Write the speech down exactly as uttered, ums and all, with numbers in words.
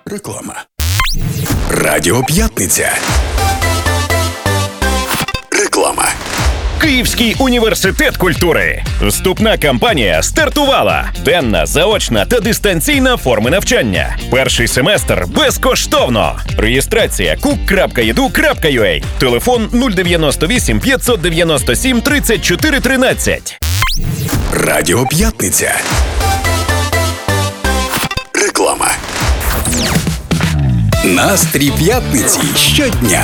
Реклама. Радіо П'ятниця. Реклама. Київський університет культури. Вступна кампанія стартувала. Денна, заочна та дистанційна форми навчання. Перший семестр безкоштовно. Реєстрація кук крапка і ді ю крапка ю а. Телефон нуль дев'яносто вісім п'ятсот дев'яносто сім тридцять чотири тринадцять. Радіо П'ятниця. Реклама. Настрій п'ятниці щодня.